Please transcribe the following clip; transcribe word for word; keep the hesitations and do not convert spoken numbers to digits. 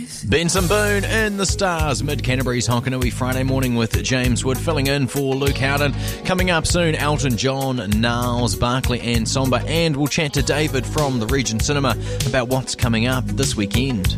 Benson Boone in the Stars, Mid Canterbury's Hokanui Friday morning with James Wood filling in for Luke Howden. Coming up soon, Elton John, Niles, Barclay and Somber, and we'll chat to David from the Regent Cinema about what's coming up this weekend.